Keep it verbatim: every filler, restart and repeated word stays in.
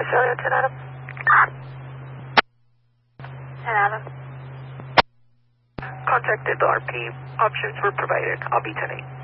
Charlie, ten Adam. ten Adam. Contacted, the R P options were provided. I'll be ten eight.